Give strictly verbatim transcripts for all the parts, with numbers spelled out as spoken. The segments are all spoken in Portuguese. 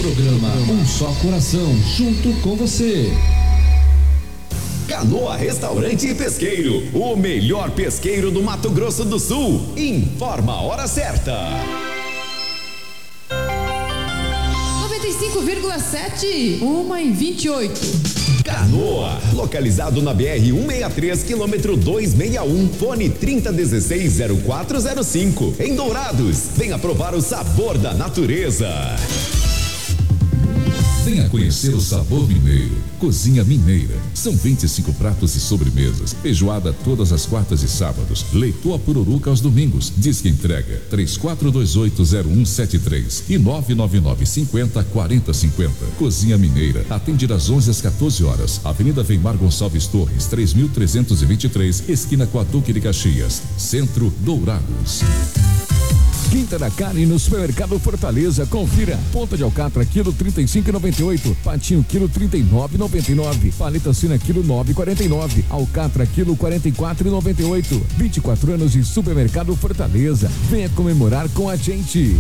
Programa Um Só Coração, junto com você. Canoa Restaurante e Pesqueiro, o melhor pesqueiro do Mato Grosso do Sul. Informa a hora certa. noventa e cinco vírgula sete, uma e vinte e oito. Canoa, localizado na B R cento e sessenta e três, quilômetro duzentos e sessenta e um, fone trinta dezesseis zero quatro zero cinco. Em Dourados, venha provar o sabor da natureza. Venha conhecer o sabor mineiro. Cozinha Mineira. São vinte e cinco pratos e sobremesas. Feijoada todas as quartas e sábados. Leitoa a pururuca aos domingos. Disque entrega três quatro dois oito zero um sete três e nove nove nove cinco zero quatro zero cinco zero. Cozinha Mineira. Atende das onze às quatorze horas. Avenida Weimar Gonçalves Torres, três mil trezentos e vinte e três, esquina com a Duque de Caxias. Centro, Dourados. Quinta da carne no Supermercado Fortaleza. Confira. Ponta de alcatra, quilo trinta e cinco e noventa e oito. Patinho, quilo trinta e nove e noventa e nove. Paleta suína, quilo nove e quarenta e nove. Alcatra, quilo quarenta e quatro e noventa e oito. vinte e quatro anos de Supermercado Fortaleza. Venha comemorar com a gente.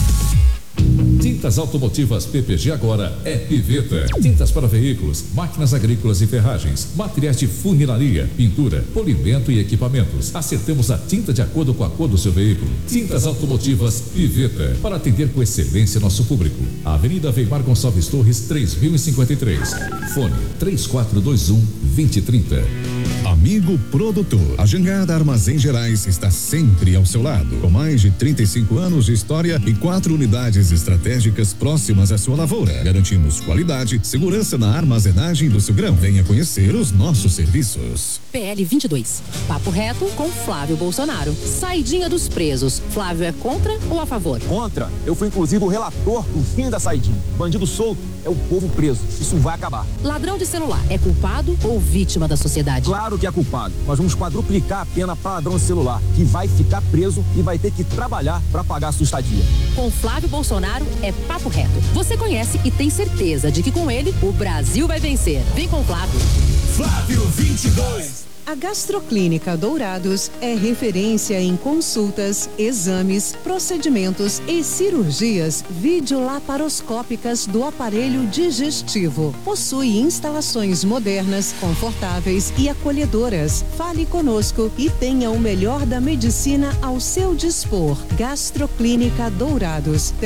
Tintas automotivas P P G agora é Piveta. Tintas para veículos, máquinas agrícolas e ferragens, materiais de funilaria, pintura, polimento e equipamentos. Acertamos a tinta de acordo com a cor do seu veículo. Tintas automotivas Piveta, para atender com excelência nosso público. Avenida Weimar Gonçalves Torres, três mil e cinquenta e três. Fone três quatro dois um, dois zero três zero. Amigo produtor, a Jangada Armazém Gerais está sempre ao seu lado. Com mais de trinta e cinco anos de história e quatro unidades estratégicas próximas à sua lavoura. Garantimos qualidade, segurança na armazenagem do seu grão. Venha conhecer os nossos serviços. P L vinte e dois. Papo reto com Flávio Bolsonaro. Saidinha dos presos. Flávio é contra ou a favor? Contra. Eu fui inclusive o relator do fim da saidinha. Bandido solto é o povo preso. Isso vai acabar. Ladrão de celular é culpado ou vítima da sociedade? Claro que é culpado. Nós vamos quadruplicar a pena para ladrão de celular, que vai ficar preso e vai ter que trabalhar para pagar a sua estadia. Com Flávio Bolsonaro é papo reto. Você conhece e tem certeza de que com ele o Brasil vai vencer. Vem com Flávio. Flávio vinte e dois. A Gastroclínica Dourados é referência em consultas, exames, procedimentos e cirurgias videolaparoscópicas do aparelho digestivo. Possui instalações modernas, confortáveis e acolhedoras. Fale conosco e tenha o melhor da medicina ao seu dispor. Gastroclínica Dourados.